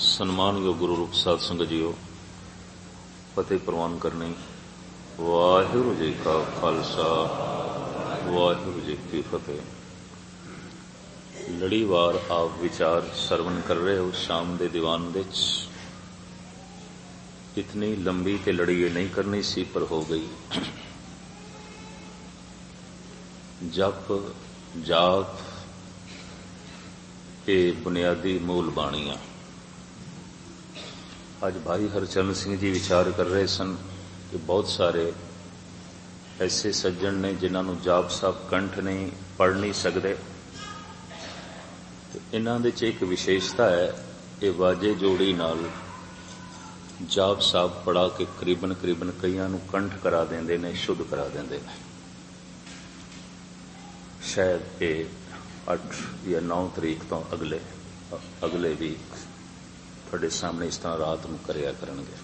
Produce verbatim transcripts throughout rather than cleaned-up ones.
ਸਨਮਾਨਯੋਗ ਗੁਰੂ ਰੂਪ ਸਾਧ ਸੰਗਤ ਜੀਓ, ਫਤਿਹ ਪ੍ਰਵਾਨ ਕਰਨੀ। ਵਾਹਿਗੁਰੂ ਜੀ ਕਾ ਖਾਲਸਾ, ਵਾਹਿਗੁਰੂ ਜੀ ਕੀ ਫਤਿਹ। ਲੜੀਵਾਰ ਆਪ ਵਿਚਾਰ ਸਰਵਨ ਕਰ ਰਹੇ ਹੋ ਸ਼ਾਮ ਦੇ ਦੀਵਾਨ ਵਿੱਚ। ਇਤਨੀ ਲੰਬੀ ਤੇ ਲੜੀ ਨਹੀਂ ਕਰਨੀ ਸੀ, ਪਰ ਹੋ ਗਈ। ਜਪ ਜਾਪ ਇਹ ਬੁਨਿਆਦੀ ਮੂਲ ਬਾਣੀਆਂ। ਅੱਜ ਭਾਈ ਹਰਚਰਨ ਸਿੰਘ ਜੀ ਵਿਚਾਰ ਕਰ ਰਹੇ ਸਨ ਕਿ ਬਹੁਤ ਸਾਰੇ ਐਸੇ ਸੱਜਣ ਨੇ ਜਿਨ੍ਹਾਂ ਨੂੰ ਜਾਪ ਸਾਹਿਬ ਕੰਠ ਨਹੀਂ ਪੜ੍ਹ ਨਹੀਂ ਸਕਦੇ। ਇਹਨਾਂ ਦੇ 'ਚ ਇੱਕ ਵਿਸ਼ੇਸ਼ਤਾ ਹੈ, ਇਹ ਵਾਜੇ ਜੋੜੀ ਨਾਲ ਜਾਪ ਸਾਹਿਬ ਪੜ੍ਹਾ ਕੇ ਕਰੀਬਨ ਕਰੀਬਨ ਕਈਆਂ ਨੂੰ ਕੰਠ ਕਰਾ ਦਿੰਦੇ ਨੇ, ਸ਼ੁੱਧ ਕਰਾ ਦਿੰਦੇ ਨੇ। ਸ਼ਾਇਦ ਇਹ ਅੱਠ ਜਾਂ ਨੌ ਤਰੀਕ ਤੋਂ ਅਗਲੇ ਅਗਲੇ ਵੀ ਤੁਹਾਡੇ ਸਾਹਮਣੇ ਇਸ ਤਰ੍ਹਾਂ ਰਾਤ ਨੂੰ ਕਰਿਆ ਕਰਨਗੇ।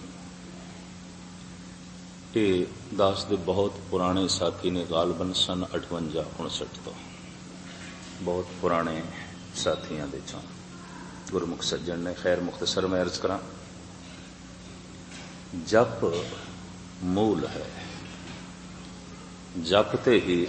ਇਹ ਦਾਸ ਦੇ ਬਹੁਤ ਪੁਰਾਣੇ ਸਾਥੀ ਨੇ, ਗਾਲਬਨ ਸਨ ਅਠਵੰਜਾ ਉਨਸਠ ਤੋਂ ਬਹੁਤ ਪੁਰਾਣੇ ਸਾਥੀਆਂ ਦੇ ਚੋਂ ਗੁਰਮੁਖ ਸੱਜਣ ਨੇ। ਖੈਰ ਮੁਖਤਸਰ ਮੈਂ ਅਰਜ਼ ਕਰਾਂ, ਜਪ ਮੂਲ ਹੈ। ਜਪ ਤੇ ਹੀ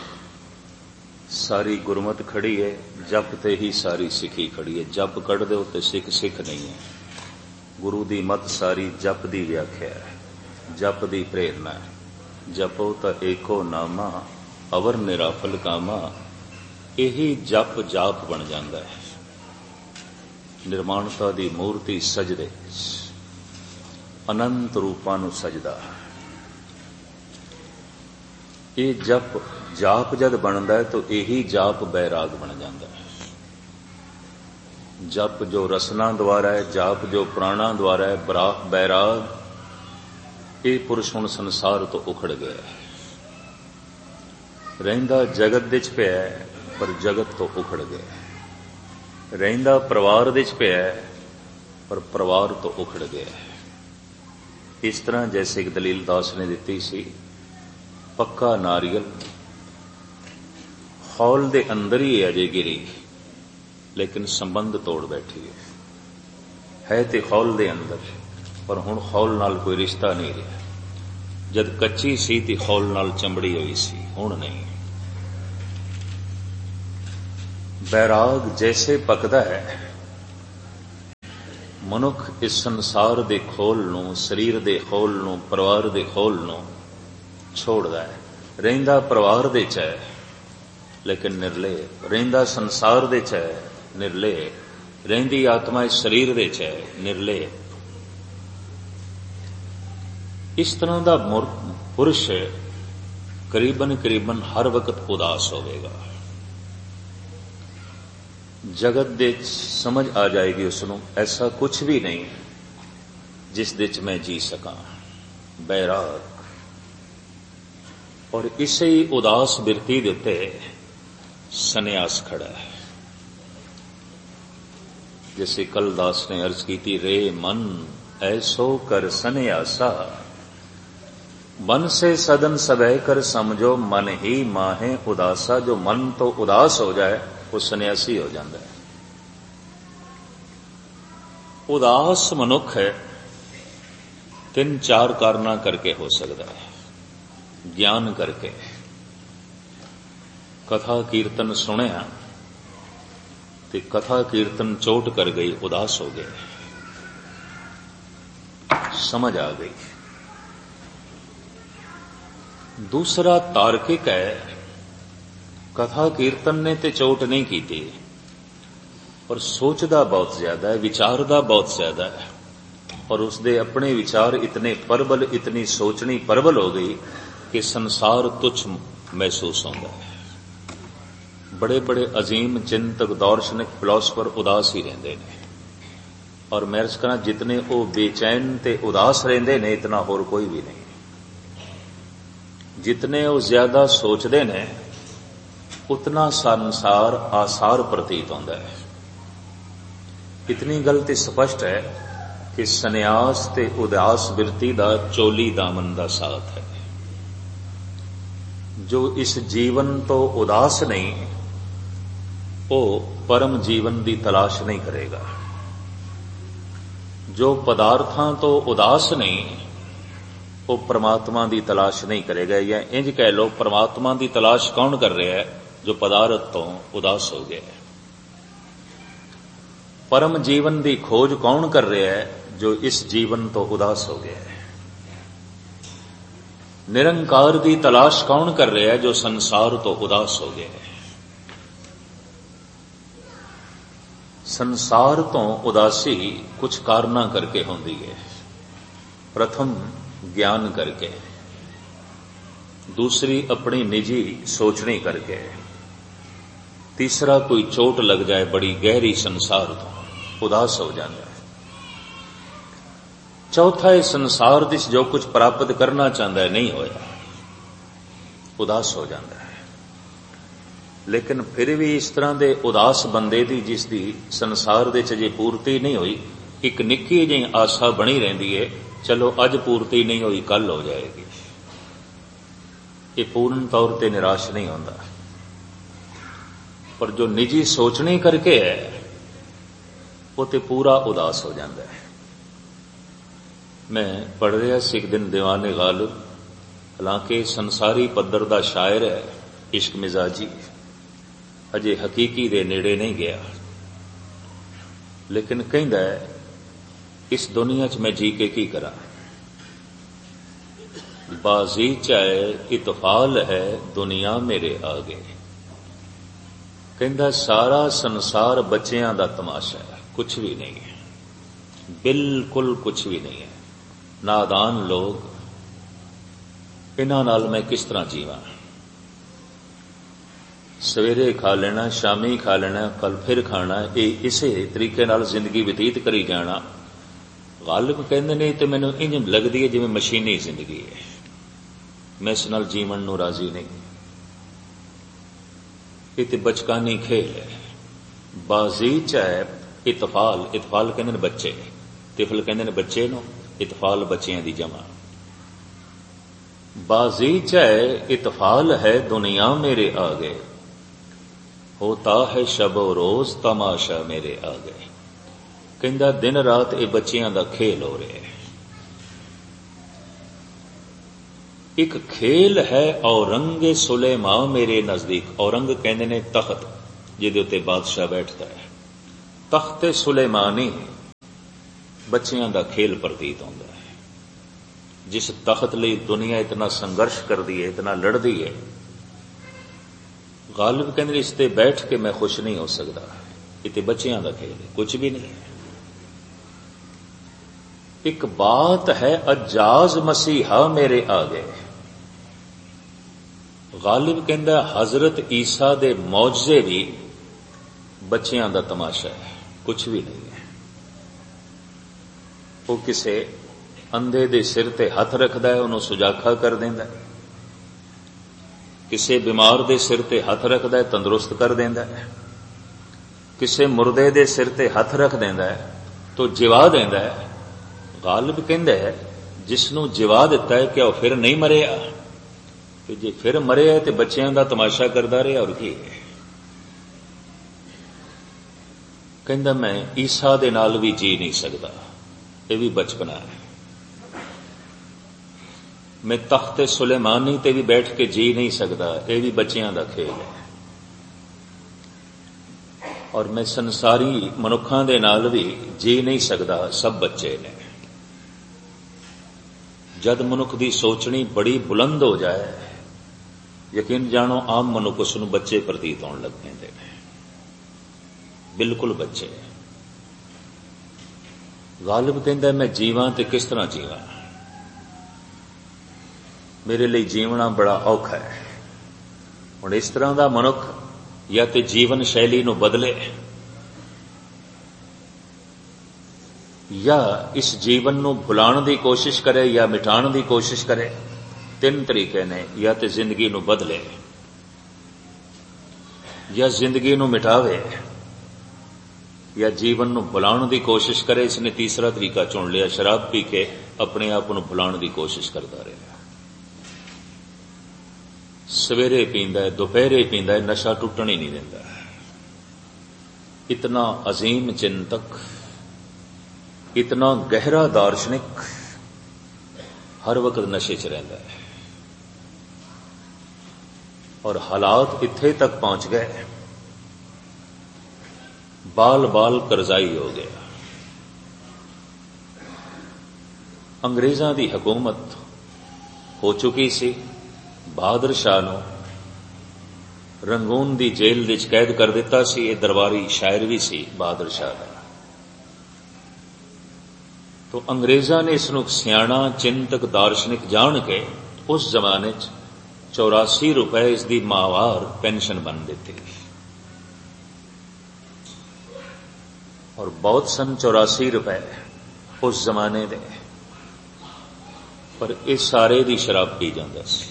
ਸਾਰੀ ਗੁਰਮਤ ਖੜੀ ਹੈ, ਜਪ ਤੇ ਹੀ ਸਾਰੀ ਸਿੱਖੀ ਖੜੀ ਹੈ। ਜਪ ਕੱਢ ਦਿਓ ਤੇ ਸਿੱਖ ਸਿੱਖ ਨਹੀਂ ਹੈ। ਗੁਰੂ ਦੀ ਮਤ ਸਾਰੀ ਜਪ ਦੀ ਵਿਆਖਿਆ ਹੈ, ਜਪ ਦੀ ਪ੍ਰੇਰਨਾ ਹੈ। ਜਪੋ ਤਾਂ ਏਕੋ ਨਾਮਾ ਅਵਰ ਨਿਰਾਫਲ ਕਾਮਾ। ਇਹੀ ਜਪ ਜਾਪ ਬਣ ਜਾਂਦਾ ਹੈ। ਨਿਰਮਾਣਤਾ ਦੀ ਮੂਰਤੀ ਸਜਦੇ, ਅਨੰਤ ਰੂਪਾਂ ਨੂੰ ਸਜਦਾ। ਇਹ ਜਪ ਜਾਪ ਜਦ ਬਣਦਾ ਹੈ ਤਾਂ ਇਹੀ ਜਾਪ ਬੈਰਾਗ ਬਣ ਜਾਂਦਾ ਹੈ। ਜਪ ਜੋ ਰਸਨਾ ਦੁਆਰਾ ਹੈ, ਜਾਪ ਜੋ ਪ੍ਰਾਣਾ ਦੁਆਰਾ ਹੈ, ਬੈਰਾਗ ਇਹ ਪੁਰਸ਼ ਹੁਣ ਸੰਸਾਰ ਤੋਂ ਉਖੜ ਗਿਆ ਹੈ। ਰਹਿੰਦਾ ਜਗਤ ਵਿੱਚ ਪਿਆ ਹੈ, ਪਰ ਜਗਤ ਤੋਂ ਉਖੜ ਗਿਆ। ਰਹਿੰਦਾ ਪਰਿਵਾਰ ਵਿੱਚ ਪਿਆ ਹੈ, ਪਰ ਪਰਿਵਾਰ ਤੋਂ ਉਖੜ ਗਿਆ। ਇਸ ਤਰ੍ਹਾਂ ਜੈਸੇ ਇੱਕ ਦਲੀਲ ਦਾਸ ਨੇ ਦਿੱਤੀ ਸੀ, ਪੱਕਾ ਨਾਰੀਅਲ ਹੌਲ ਦੇ ਅੰਦਰ ਹੀ ਅਜੇ ਗਿਰੀ, ਲੇਕਿਨ ਸੰਬੰਧ ਤੋੜ ਬੈਠੀ ਹੈ। ਹੈ ਤੇ ਹੌਲ ਦੇ ਅੰਦਰ, ਪਰ ਹੁਣ ਹੌਲ ਨਾਲ ਕੋਈ ਰਿਸ਼ਤਾ ਨਹੀਂ ਰਿਹਾ। ਜਦ ਕੱਚੀ ਸੀ ਤੇ ਹੌਲ ਨਾਲ ਚੰਬੜੀ ਹੋਈ ਸੀ, ਹੁਣ ਨਹੀਂ। ਬੈਰਾਗ ਜੈਸੇ ਪੱਕਦਾ ਹੈ, ਮਨੁੱਖ ਇਸ ਸੰਸਾਰ ਦੇ ਖੋਲ ਨੂੰ, ਸਰੀਰ ਦੇ ਖੋਲ ਨੂੰ, ਪਰਿਵਾਰ ਦੇ ਖੋਲ ਨੂੰ ਛੋੜਦਾ ਹੈ। ਰਹਿੰਦਾ ਪਰਿਵਾਰ ਦੇ ਚ ਹੈ, ਲੇਕਿਨ ਨਿਰਲੇ। ਰਹਿੰਦਾ ਸੰਸਾਰ ਦੇ ਚ ਹੈ, ਨਿਰਲੇ। ਰਹਿੰਦੀ ਆਤਮਾ ਇਸ ਸਰੀਰ ਦੇ ਚ ਹੈ, ਨਿਰਲੇ। ਇਸ ਤਰ੍ਹਾਂ ਦਾ ਪੁਰਸ਼ ਕਰੀਬਨ ਕਰੀਬਨ ਹਰ ਵਕਤ ਉਦਾਸ ਹੋਵੇਗਾ। ਜਗਤ ਦੇ ਸਮਝ ਆ ਜਾਏਗੀ ਉਸ ਨੂੰ, ਐਸਾ ਕੁਛ ਵੀ ਨਹੀਂ ਜਿਸ ਦੇ ਚ ਮੈਂ ਜੀ ਸਕਾਂ। ਬੈਰਾਗ। ਔਰ ਇਸੇ ਹੀ ਉਦਾਸ ਬਿਰਤੀ ਦੇ ਉੱਤੇ ਸੰਨਿਆਸ ਖੜਾ ਹੈ। जैसे कल दास ने अर्ज की थी, रे मन ऐसो कर सन्यासा, मन से सदन सबह कर समझो, मन ही माहे उदासा। जो मन तो उदास हो जाए वो सन्यासी हो जाता है। उदास मनुख है तीन चार कारणा करके हो सकता है। ज्ञान करके, कथा कीर्तन सुनिया ਤੇ ਕਥਾ ਕੀਰਤਨ ਚੋਟ ਕਰ ਗਈ, ਉਦਾਸ ਹੋ ਗਏ, ਸਮਝ ਆ ਗਈ। ਦੂਸਰਾ ਤਾਰਕਿਕ ਹੈ, ਕਥਾ ਕੀਰਤਨ ਨੇ ਤੇ ਚੋਟ ਨਹੀਂ ਕੀਤੀ, ਪਰ ਸੋਚਦਾ ਬਹੁਤ ਜ਼ਿਆਦਾ ਹੈ, ਵਿਚਾਰਦਾ ਬਹੁਤ ਜ਼ਿਆਦਾ ਹੈ, ਔਰ ਉਸਦੇ ਆਪਣੇ ਵਿਚਾਰ ਇਤਨੇ ਪ੍ਰਬਲ, ਇਤਨੀ ਸੋਚਣੀ ਪ੍ਰਬਲ ਹੋ ਗਈ ਕਿ ਸੰਸਾਰ ਤੁੱਛ ਮਹਿਸੂਸ ਹੁੰਦਾ ਹੈ। बड़े बड़े अजीम चिंतक, दार्शनिक, फिलोसफर उदास ही रहते हैं। और मैं अर्ज करा, जितने वो बेचैन ते उदास रहते ने, इतना होर कोई भी नहीं। जितने वो ज्यादा सोचते ने, उतना संसार आसार प्रतीत होता है। इतनी गल ते स्पष्ट है कि संन्यास ते उदास बिरती दा चोली दामन दा साथ है। जो इस जीवन तो उदास नहीं, वो परम जीवन की तलाश नहीं करेगा। जो पदार्थां तो उदास नहीं वो परमात्मा की तलाश नहीं करेगा, या इंज कह लो परमात्मा की तलाश कौन कर रहा है? जो पदार्थ तो उदास हो गया है। परम जीवन की खोज कौन कर रहा है? जो इस जीवन तो उदास हो गया है। निरंकार की तलाश कौन कर रहा है? जो संसार तो उदास हो गया है। संसार तो उदासी कुछ कारणा करके होती है। प्रथम ज्ञान करके, दूसरी अपनी निजी सोचनी करके, तीसरा कोई चोट लग जाए बड़ी गहरी संसार तो उदास हो जाता है, चौथा इस संसार दिस जो कुछ प्राप्त करना चाहता है नहीं होया, उदास हो जाता है। लेकिन फिर भी इस तरह के उदास बंदे दी जिसकी संसार दे च जे पूर्ति नहीं हुई, एक निक्की जी आशा बनी रहती है, चलो अज पूर्ति नहीं हुई कल हो जाएगी। ये पूर्ण तौर पर निराश नहीं होता। पर जो निजी सोचनी करके है वो तो पूरा उदास हो जाता है। मैं पढ़ रहा सी एक दिन दीवाने गालिब, हालांकि संसारी पद्धर का शायर है, इश्क मिजाजी, अजे हकीकी दे नेड़े नहीं गया, लेकिन कहता है इस दुनिया च मैं जी के की करा, बाजी चाहे इतफाल है दुनिया मेरे आगे। कहता सारा संसार बच्चियां दा तमाशा है, कुछ भी नहीं है, बिल्कुल कुछ भी नहीं है। नादान लोग, इन्हां नाल मैं किस तरह जीवां? सवेरे खा लेना, शामी खा लेना, कल फिर खाना, ये इसे तरीके नाल जिंदगी व्यतीत करी जाना। गालिब कहते ने तो मैनू इंज लगती है जिवें मशीनी जिंदगी है, मैं इस नाल जीवन नूं राजी नहीं। ये तो बचकानी खेल है। बाजी चाहे इतफाल, इतफाल कहते ने बच्चे, तिफल कहते ने बच्चे नूं, इतफाल बच्चियां दी जमा। बाजी चाहे इतफाल है दुनिया मेरे आगे, होता है शबो रोज तमाशा मेरे आगे। कहता दिन रात ये बच्चियां दा खेल हो रहा है। एक खेल है औरंगे सुलेमा मेरे नजदीक। औरंग कहते ने तख्त जिहदे उत्ते बादशाह बैठता है, तख्ते सुलेमानी बच्चियां दा खेल प्रतीत होता है। जिस तख्त लई दुनिया इतना संघर्ष करती है, इतना लड़ती है, गालिब कहते इस ते बैठ के मैं खुश नहीं हो सकता। इतने बच्चियां दा खेल है, कुछ भी नहीं है। एक बात है अजाज मसीहा मेरे आगे। गालिब कहता हजरत ईसा दे मौजजे भी बच्चियां दा तमाशा है, कुछ भी नहीं है। वो किसे अंधे दे सिर ते हथ रखदा है, उन्होंने सुजाखा कर देंदा है। किसे बीमार दे सिर ते हथ रखदा है, तंदुरुस्त कर देंदा है। किसे मुर्दे दे सिर ते हथ रख देंदा है तो जिवा देंदा है। गालिब कहंदा है जिसनों जिवा दिता है क्या वो फिर नहीं मरिया? कि जे फिर मरिया तो बच्चियां दा तमाशा करदा रहा और की है। कहंदा मैं ईसा दे नाल भी जी नहीं सकता, ये भी बचपना है। मैं तख्ते सुलेमानी ते भी बैठ के जी नहीं सकता, ये भी बच्चियां दा खेल है। और मैं संसारी मनुखां दे नाल भी जी नहीं सकता, सब बच्चे ने। जद मनुख दी सोचनी बड़ी बुलंद हो जाए, यकीन जानो आम मनुख उसनूं बच्चे प्रतीत होने लग पैंदे ने, बिल्कुल बच्चे। गालिब कहंदा मैं जीवां ते किस तरह जीवां? मेरे लिए जीवना बड़ा औखा है। हुण इस तरह का मनुख या तो जीवन शैली नूं बदले या इस जीवन नूं भुलाण दी कोशिश करे या मिटाण दी कोशिश करे। तीन तरीके ने, या तो जिंदगी नूं बदले या जिंदगी नूं मिटावे या जीवन नूं भुलाण दी कोशिश करे। इसने तीसरा तरीका चुन लिया, शराब पी के अपने आप नूं भुलाण दी कोशिश करता रहे। सवेरे पींदा है, दोपहरे पींदा है, नशा टुटण ही नहीं देता। इतना अजीम चिंतक इतना गहरा दार्शनिक हर वक्त नशे च रहिंदा है और हालात इत्थे तक पहुंच गए, बाल बाल करजाई हो गया। अंग्रेज़ां दी हुकूमत हो चुकी सी, बहादुर शाह नूं रंगून दी जेल विच कैद कर दिता सी। ये दरबारी शायर भी सी बहादुर शाह दा। तो अंग्रेज़ां ने इसनूं सियाणा चिंतक दार्शनिक जान के उस जमाने च चौरासी रुपए इसकी माहवार पेंशन बन दी और बहुत सन चौरासी रुपए उस जमाने दे, पर इस सारे दी शराब पी जांदा सी,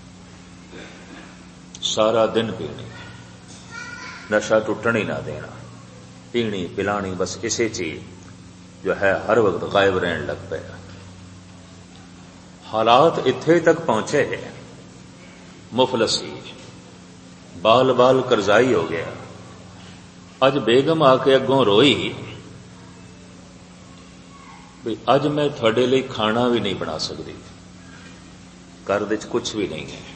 सारा दिन पीनी, नशा टुटण ही ना देना, पीनी पिलानी, बस इसे चीज जो है हर वक्त गायब रहने लग पाया। हालात इत्थे तक पहुंचे, मुफलसी, बाल बाल करजाई हो गया। अज बेगम आके अगों रोई भी अज मैं थोड़े लिए खाना भी नहीं बना सकती, घर विच कुछ भी नहीं है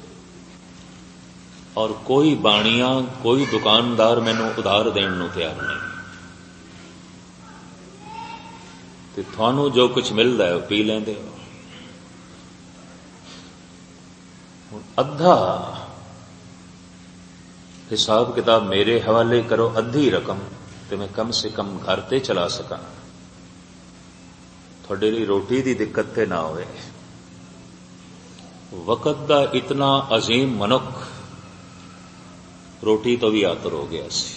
और कोई बाणिया कोई दुकानदार मैनू उधार देण नूं तैयार नहीं, ते थानू जो कुछ मिलता है वह पी लेंदे हो। अद्धा हिसाब किताब मेरे हवाले करो, अद्धी रकम तो मैं कम से कम घर ते चला सका, थोड़े लिए रोटी की दिक्कत ते ना होवे। वक़्त दा इतना अजीम मनुख रोटी तो भी आतर हो गया सी।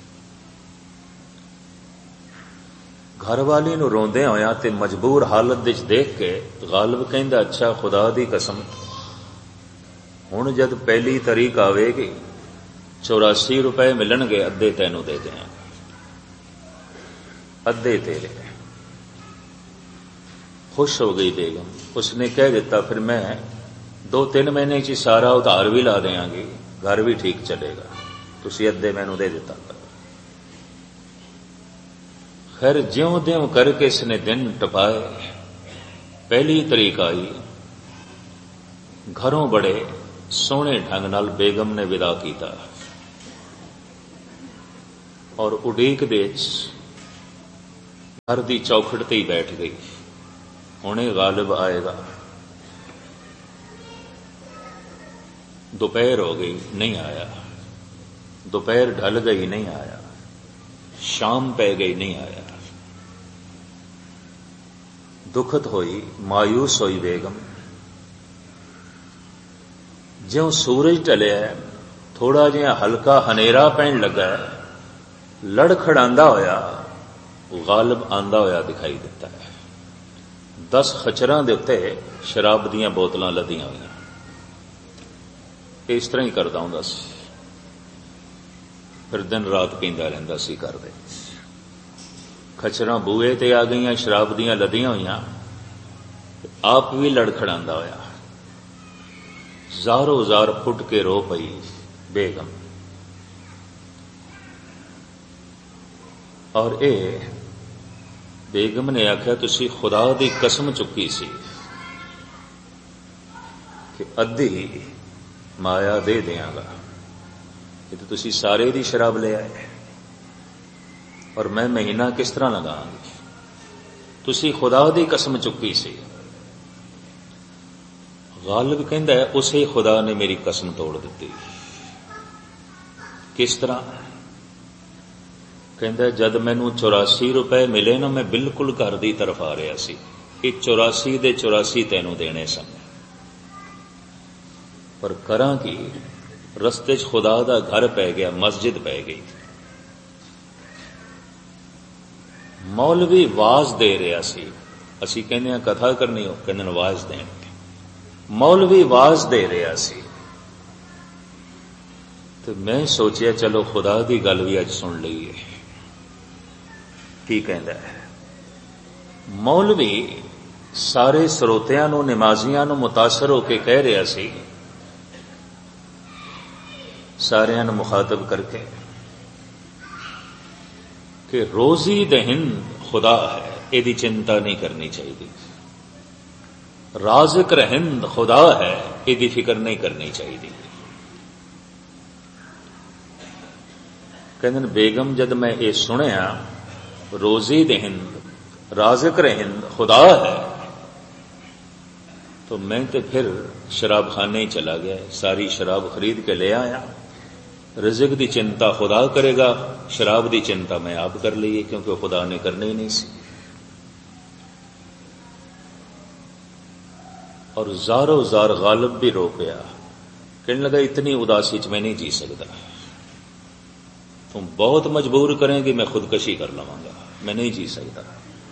घर वाली नूं रोंदे होया ते मजबूर हालत विच देख के गालिब कहंदा, अच्छा खुदा दी कसम हुण जद पहली तारीख आवेगी चौरासी रुपए मिलणगे, अद्धे तैनूं दे देंगे, अद्धे तेरे। खुश हो गई बेगम, उसने कह दिता फिर मैं दो तीन महीने ची सारा उधार भी ला देंगी, घर भी ठीक चलेगा, तुसी अद्धे मैनू दे दिता करो। खैर ज्यों त्यों करके इसने दिन टपाए, पहली तारीख आई, घरों बड़े सोहने ढंग नाल बेगम ने विदा किया और उड़ीक दे घर की चौखट ते ही बैठ गई, हुणे गालिब आएगा। दोपहर हो गई, नहीं आया, दोपहर ढल गई, नहीं आया, शाम पै गई, नहीं आया। दुखत होई, मायूस होई बेगम। ज्यों सूरज ढलिया, थोड़ा जिहा हल्का हनेरा पैण लगा, लड़खड़ांदा होया गालिब आंदा होया दिखाई दिता है। दस खचरां दे उत्ते शराब दीयां बोतलां लदियां होईयां, इस तरह ही करदा हुंदा सी, फिर दिन रात पींदा रहिंदा सी घर दे। खचरां बूहे ते आ गईयां, शराब दीयां लदियां होईयां, आप भी लड़खड़ांदा होया, ज़ारो ज़ार फुट के रो पई बेगम। और ए बेगम ने आख्या, तुसी खुदा दी कसम चुकी सी कि अद्धी माया दे देंगा, ये तो तुसी सारे दी शराब ले आए और मैं महीना किस तरह लगांगी, तुसी खुदा दी कसम चुकी सी। गालिब कहंदा है, उसे खुदा ने मेरी कसम तोड़ दी। किस तरह? कहंदा जद मैनू चौरासी रुपए मिले ना, मैं बिल्कुल घर दी तरफ आ रहा सी, ये चौरासी दे चौरासी तैनू देने सन, पर करां की रस्ते च खुदा दा घर पै गया, मस्जिद पै गई। मौलवी वाज दे रहा सी, असी कहने कथा करनी हो, कहने वाज देने, मौलवी वाज दे रहा सी। तो मैं सोचिया चलो खुदा दी गल भी अज सुन लईए, की कहंदा है। मौलवी सारे ਸਰੋਤਿਆਂ ਨੂੰ नमाजियां ਨੂੰ मुतासर होके कह रहा सी, सारियां ਨੂੰ मुखातब करके कि रोजी दहिंद खुदा है, ਇਹਦੀ ਚਿੰਤਾ ਨਹੀਂ ਕਰਨੀ ਚਾਹੀਦੀ। ਰਾਜ਼ਿਕ ਰਹਿੰਦ ਖੁਦਾ ਹੈ, ਇਹਦੀ ਫਿਕਰ ਨਹੀਂ ਕਰਨੀ ਚਾਹੀਦੀ। ਕਹਿੰਦੇ ਨੇ ਬੇਗਮ ਜਦ ਮੈਂ ਇਹ ਸੁਣਿਆ ਰੋਜ਼ੀ ਦੇਹਿੰਦ ਰਾਜ਼ਿਕ ਰਹਿੰਦ ਖੁਦਾ ਹੈ, तो मैं तो फिर शराब खाने ही चला गया, सारी शराब खरीद के ले आया। रिज़्क़ दी चिंता खुदा करेगा, शराब दी चिंता मैं आप कर ली, क्योंकि खुदा ने करनी ही नहीं सी। और ज़ारो ज़ार गालिब भी रो गया, कहने लगा इतनी उदासी च मैं नहीं जी सकता, तुम बहुत मजबूर करेंगे मैं खुदकशी कर लवांगा, मैं नहीं जी सकता।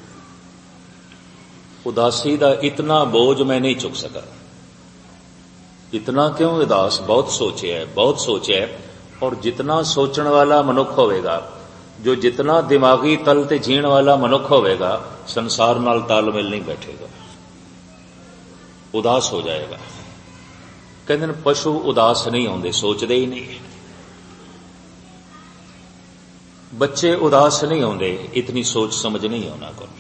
उदासी का इतना बोझ मैं नहीं चुक सका। इतना क्यों उदास? बहुत सोचे है, बहुत सोचे है। और जितना सोचण वाला मनुख होवेगा, जो जितना दिमागी तल ते जीण वाला मनुख होवेगा, संसार नाल तालमेल नहीं बैठेगा, उदास हो जाएगा। कहते हैं पशु उदास नहीं होंदे, सोचते ही नहीं। बच्चे उदास नहीं होंदे, इतनी सोच समझ नहीं होना को।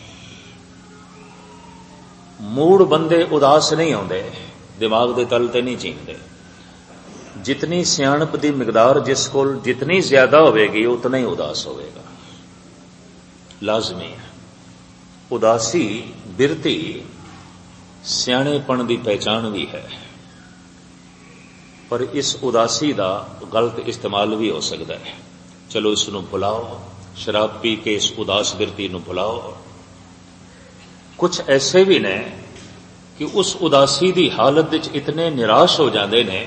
मूड बंदे उदास नहीं होंदे, दिमाग दे तल ते नहीं जींदे। जितनी सियाणप दी मिकदार जिस कोल जितनी ज्यादा होवेगी, उतना ही उदास होवेगा, लाजमी है। उदासी बिरती सियाणेपन दी पहचान भी है, पर इस उदासी दा गलत इस्तेमाल भी हो सकता है। चलो इसनूं भुलाओ, शराब पी के इस उदास बिरती नूं भुलाओ। कुछ ऐसे भी ने कि उस उदासी की हालत विच इतने निराश हो जाते ने,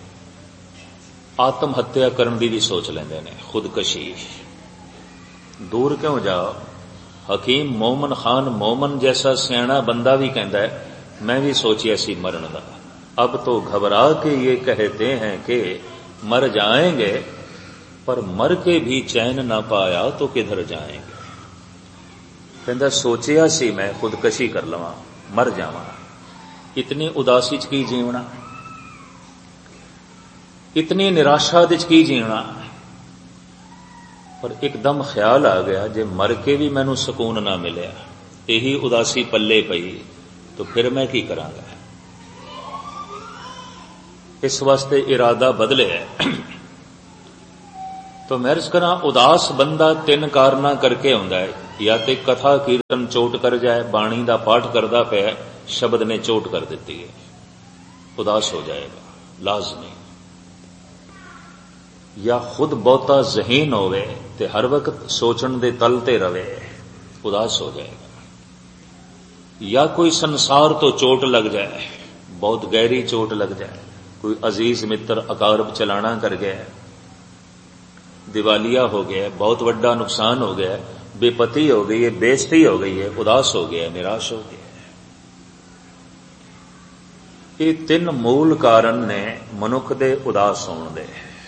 आत्म हत्या करने की भी सोच लेंदे ने, खुदकशी। दूर क्यों जाओ, हकीम मोमन खान मोमन जैसा सियाणा बंदा भी कहता है मैं भी सोचिया सी मरण का, अब तो घबरा के ये कहते हैं कि मर जाएंगे, पर मर के भी चैन ना पाया तो किधर जाएंगे। कहता सोचिया सी मैं खुदकशी कर लवां, मर जावां, इतनी उदासी च की जीवना, इतनी निराशा च की जीवना। पर एकदम ख्याल आ गया जे मर के भी मैनू सुकून ना मिलिया, यही उदासी पल्ले पई, तो फिर मैं की करांगा। इस वास्ते इरादा बदले है। तो मैं अर्ज करा, उदास बंदा तीन कारणा करके आउंदा है, या तो कथा कीर्तन चोट कर जाए, बाणी का पाठ करता पिया, शब्द ने चोट कर दी है, उदास हो जाएगा लाजमी। या खुद बहुता ज़हीन होवे ते हर वक्त सोचण दे तल ते रवे, उदास हो जाएगा। या कोई संसार तो चोट लग जाए, बहुत गहरी चोट लग जाए, कोई अजीज मित्र अकारब चलाना कर गया, दिवालिया हो गया, बहुत बड़ा नुकसान हो गया, बेपति हो गई है, बेइज्जती हो गई है, उदास हो गया, निराश हो गया। ये तीन मूल कारण ने मनुख दे उदास होने दे।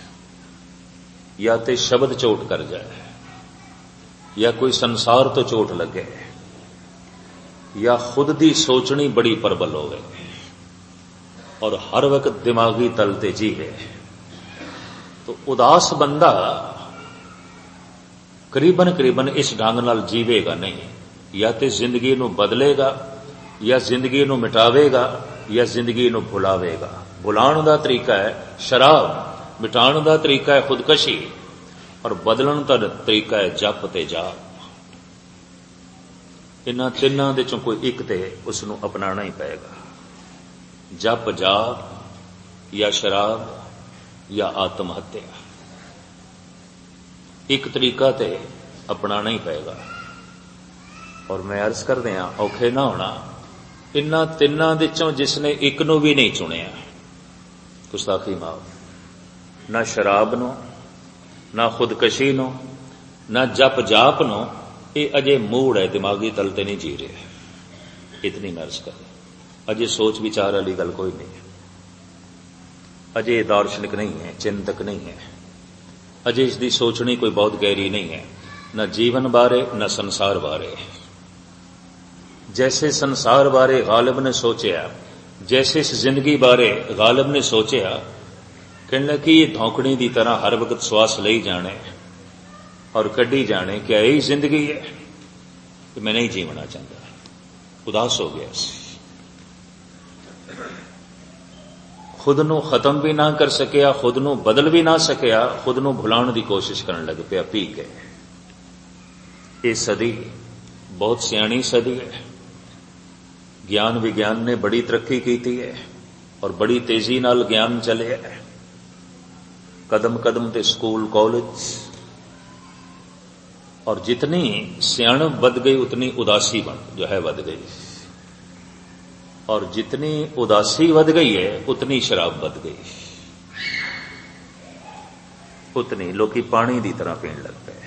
या तो शब्द चोट कर जाए, या कोई संसार तो चोट लगे, या खुद दी सोचनी बड़ी प्रबल होवे और हर वक्त दिमागी तल ते जीवे। तो उदास बंदा करीबन करीबन इस ढंग नाल जीवेगा नहीं, या तो जिंदगी नूं बदलेगा, या जिंदगी नूं मिटावेगा, या जिंदगी नूं भुलावेगा। भुलाण दा तरीका है शराब, मिटाण दा तरीका है खुदकशी, और बदलण दा तरीका है जप ते जाप। इन्हां तिन्नां दे चों कोई एक ते उसनूं अपनाना ही पएगा, जप जाप या शराब या आत्म हत्या। एक तरीका ते अपनाना ही पएगा। और मैं अर्ज कर दिया औखे ना होना, इन्हां तिन्नां दे चों जिसने एक नूं भी नहीं चुनिया, गुस्ताखी माफ। ना शराब नो, ना खुदकशी नो, ना जप जाप नो, ये अजे मूड है, दिमागी तल ते नहीं जी रहे। इतनी मैं अर्ज कर, अजे सोच विचार वाली गल कोई नहीं है, अजे दार्शनिक नहीं है, चिंतक नहीं है, अजे इसकी सोचनी कोई बहुत गहरी नहीं है, न जीवन बारे न संसार बारे। जैसे संसार बारे गालिब ने सोचा, जैसे इस जिंदगी बारे गालिब ने सोचा, कहने लगे ये धौकड़ी की तरह हर वक्त श्वास ले जाने और कड्डी जाने, क्या यही जिंदगी है? कि मैं नहीं जीवना चाहता, उदास हो गया सी। खुद नूं खत्म भी ना कर सकिया, खुद नूं बदल भी ना सकिया, खुद नूं भुलाउण दी कोशिश करन लग पिया पी के। ये सदी बहुत सियाणी सदी है। ज्ञान विज्ञान ने बड़ी तरक्की की है और बड़ी तेजी नाल ज्ञान चले है। कदम कदम ते स्कूल कॉलेज, और जितनी सियाणप बद गई उतनी उदासी बन जो है बद गई, और जितनी उदासी बद गई है उतनी शराब बद गई, उतनी लोकी पानी की तरह पीण लग पे।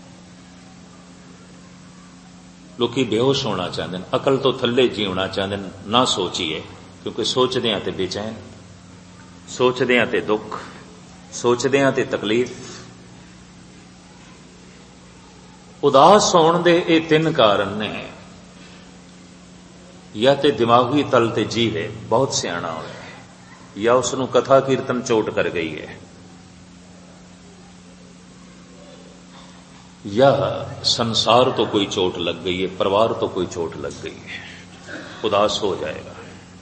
लोकी बेहोश होना चाहते हैं, अकल तो थले जीवना चाहते हैं। ना सोचिए, क्योंकि सोचते हैं तो बेचैन, सोचते हैं तो दुख, सोचते हैं तो तकलीफ। उदास होने दे ये तीन कारण ने। या तो दिमागी तल ते जीवे बहुत सियाणा होवे, या उसनू कथा कीर्तन चोट कर गई है, या संसार तो कोई चोट लग गई है, परिवार तो कोई चोट लग गई है, उदास हो जाएगा।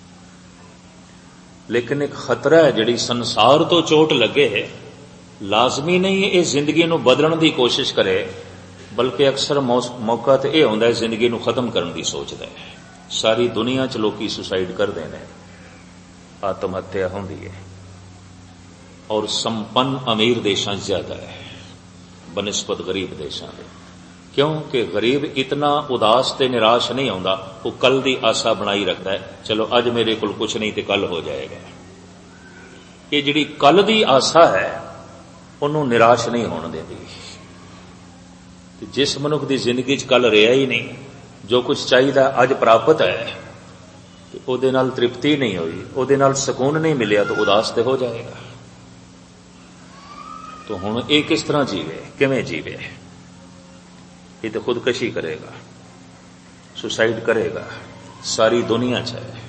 लेकिन एक खतरा है, जिहड़ी संसार तो चोट लगे है, लाजमी नहीं है ये जिंदगी नू बदलण दी कोशिश करे, बल्कि अक्सर मौका तो यह होंदा है जिंदगी नू खत्म करने की सोचदा है। सारी दुनिया च लोग सुसाइड करते हैं, आत्म हत्या होंदी है, और संपन्न अमीर देशों ज्यादा है बनिस्बत गरीब देशों के। क्योंकि गरीब इतना उदास ते निराश नहीं होंदा, वो कल की आशा बनाई रखता है, चलो अज मेरे कोल कुछ नहीं तो कल हो जाएगा। ये जिहड़ी कल की आशा है उन्होंने निराश नहीं होने देती। जिस मनुख की जिंदगी च कल रहा ही नहीं, जो कुछ चाहिए अज प्राप्त है, तो उहदे नाल तृप्ति नहीं हुई, उहदे नाल सुकून नहीं मिलिया, तो उदास तो हो जाएगा। तो हुण ये किस तरह जीवे, किवें जीवे? ये तो खुदकशी करेगा, सुसाइड करेगा, सारी दुनिया च है।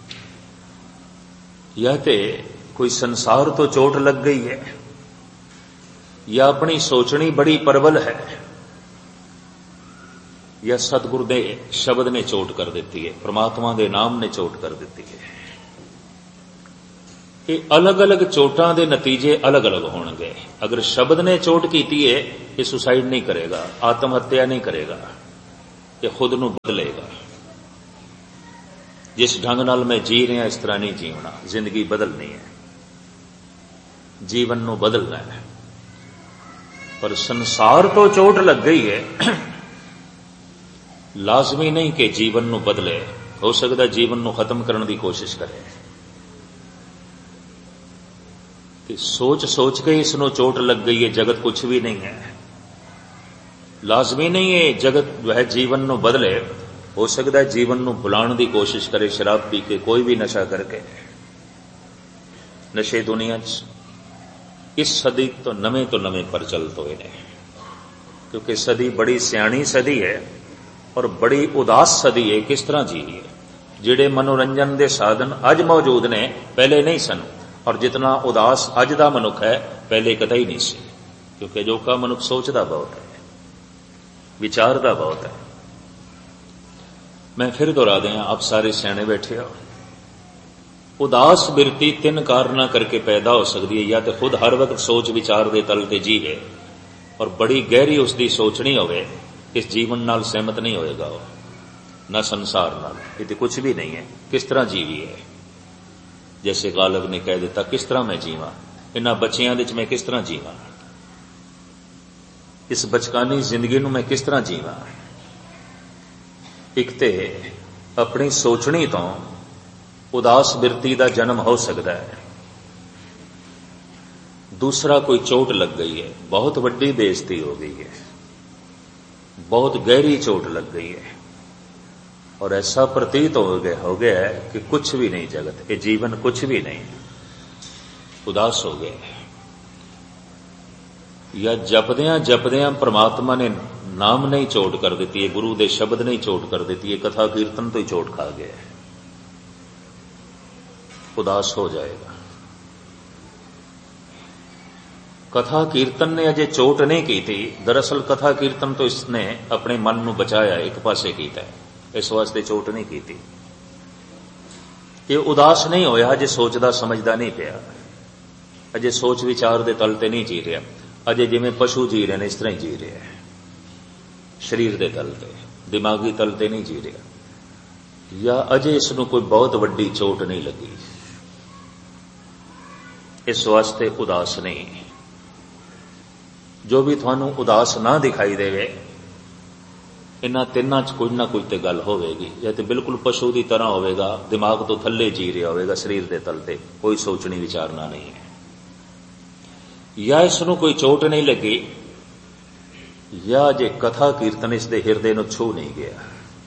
या तो कोई संसार तो चोट लग गई है, या अपनी सोचनी बड़ी प्रबल है, या सतगुरु दे शब्द ने चोट कर देती है, परमात्मा दे नाम ने चोट कर देती है। ये अलग अलग चोटां दे नतीजे अलग अलग होंगे। अगर शब्द ने चोट की है, ये सुसाइड नहीं करेगा, आत्महत्या नहीं करेगा, ये खुद नू बदलेगा। जिस ढंग नाल मैं जी रहा इस तरह नहीं जीवना, जिंदगी बदलनी है, जीवन नू बदलना है। पर संसार तो चोट लग गई है, लाजमी नहीं कि जीवन नू बदले। हो सकता जीवन नू खत्म करने की कोशिश करे, कि सोच सोच के इसनों चोट लग गई है, जगत कुछ भी नहीं है। लाजमी नहीं है जगत जो है जीवन नू बदले। हो सकता है जीवन नू भुलाण की कोशिश करे, शराब पी के, कोई भी नशा करके। नशे दुनिया च इस सदी तो नवे तो नवे प्रचलित हुए हैं, क्योंकि सदी बड़ी सियाणी सदी है और बड़ी उदास सदी है। किस तरह जी है? जिहड़े मनोरंजन के साधन अज मौजूद ने, पहले नहीं सन। और जितना उदास अज का मनुख है, पहले कतई नहीं सी। क्योंकि जो का मनुख सोचता बहुत है, विचारता बहुत है। मैं फिर दोहरा दें, आप सारे सियाणे बैठे हो। उदास बिरती तीन कारणा करके पैदा हो सकती है। या तो खुद हर वक्त सोच विचार दे तल ते जी है, और बड़ी गहरी उसकी सोचनी होवे, इस जीवन नाल सहमत नहीं होएगा वो, न संसार नाल। ये तो कुछ भी नहीं है। किस तरह जीवी है? जैसे गालिब ने कह दिता, किस तरह मैं जीवा, इन्हां बच्चियां दे च मैं किस तरह जीवा, इस बचकानी जिंदगी नूं मैं किस तरह जीवा। एक ते अपनी सोचनी तो उदास बिरती का जन्म हो सकता है। दूसरा कोई चोट लग गई है, बहुत वड्डी बेइज्जती हो गई है, बहुत गहरी चोट लग गई है, और ऐसा प्रतीत हो गया हो गया है कि कुछ भी नहीं जगत, ये जीवन कुछ भी नहीं, उदास हो गए। या जपदियां जपदियां परमात्मा ने नाम नहीं चोट कर देती है, गुरु दे शब्द नहीं चोट कर देती है, कथा कीर्तन तो ही चोट खा गया है, उदास हो जाएगा। कथा कीर्तन ने अजे चोट नहीं की थी। दरअसल कथा कीर्तन तो इसने अपने मन नूं बचाया, एक पासे कीता है, इस वास्ते चोट नहीं की थी। ये उदास नहीं होया, अजे सोचदा समझदा नहीं पिया, अजे सोच विचार दे तल ते नहीं जी रहा, अजे जिवें पशु जी रहे हैं इस तरह ही जी रहा है, शरीर दे तल ते, दिमागी तल ते नहीं जी रहा, या अजे इसनूं कोई बहुत वड्डी चोट नहीं लगी, इस वास्ते उदास नहीं। जो भी थानू उदास ना दिखाई देवे, इन्हां तिन्नां च कोई ना कोई ते गल होवेगी। या तो बिल्कुल पशु की तरह होवेगा, दिमाग तो थल्ले जी रहा होवेगा, शरीर के तल ते कोई सोचनी विचारना नहीं है, या इसनूं कोई चोट नहीं लगी, या जे कथा कीर्तन इसके हिरदे नूं छू नहीं गया।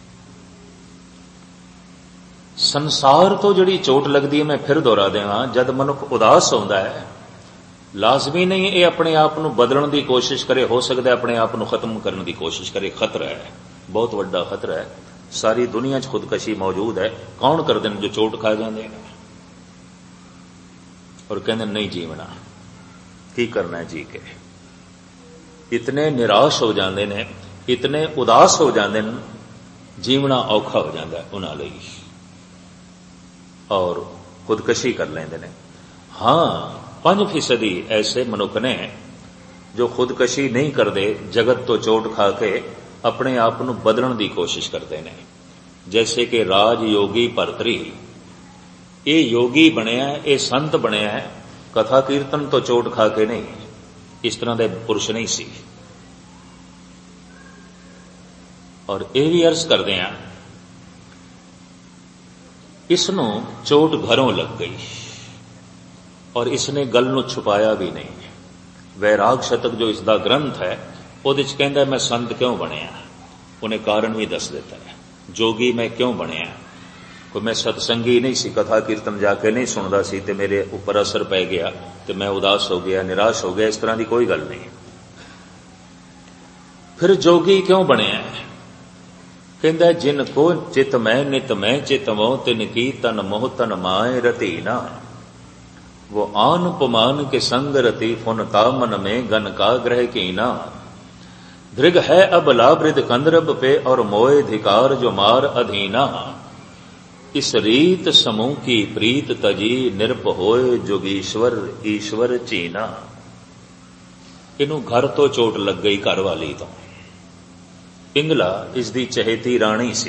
संसार तो जिहड़ी चोट लगती है, मैं फिर दोहरा देवां, जद मनुख उदास होंदा है, लाजमी नहीं ये अपने आप को बदलने की कोशिश करे, हो सकता है अपने आप को खत्म करने की कोशिश करे। खतरा है, बहुत बड़ा खतरा है। सारी दुनिया च खुदकशी मौजूद है। कौन करते हैं जो चोट खा जाते हैं और कहते नहीं जीवना, की करना है जी के। इतने निराश हो जाते हैं, इतने उदास हो जाते हैं, जीवना औखा हो जाता है उन्हां लई, और खुदकशी कर लेंदे ने। हाँ, पांच फीसदी ऐसे मनुख ने जो खुदकशी नहीं करते, जगत तो चोट खा के अपने आप को बदलने की कोशिश करते हैं। जैसे कि राज योगी भरतरी, ये योगी बनया, ये संत बनया, कथा कीर्तन तो चोट खा के नहीं, इस तरह के पुरुष नहीं सी। और ये भी अर्ज करते हैं, इसनों चोट घरों लग गई और इसने गल नूं छुपाया भी नहीं। वैराग शतक जो इसका ग्रंथ है, उहदे च कहंदा मैं संत क्यों बनया, उन्हें कारण भी दस देता है। जोगी मैं क्यों बनया, कोई मैं सत्संगी नहीं सी, कथा कीर्तन जाके नहीं सुनदा सी ते मेरे ऊपर असर पै गया ते मैं उदास हो गया, निराश हो गया, इस तरह की कोई गल नहीं। फिर जोगी क्यों बनया, कहंदा जिन को चित मैं नित मैं चितवो, तिन की तन मोह तन माए रती ना। वो आन उपमान के संग रति, फुनता मन में गन का ग्रह की ना। दृग है अबला वृद कंदरब पे, और मोए धिकार जो मार अधीना। इस रीत समूह की प्रीत तजी, निरप होए जोगीश्वर ईश्वर चीना। इनू घर तो चोट लग गई, घर वाली तो। पिंगला इसकी चहेती राणी सी।